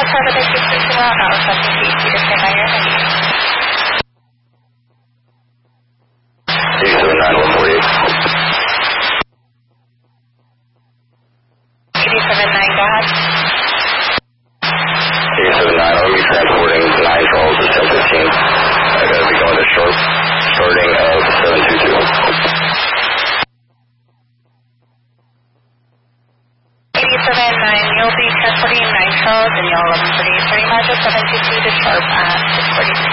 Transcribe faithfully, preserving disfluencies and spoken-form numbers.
Private Houston to route, not requesting P T to stand by your heading. eight seven nine one four eight. eight seven nine, go ahead. eight seven nine, I'll be transporting nine Charles to seven fifteen. I gotta be going to short, starting of seven two two. eight seven nine, you'll be transporting nine Charles and you'll eleven thirty, starting by the seven two two to sharp at six forty-six.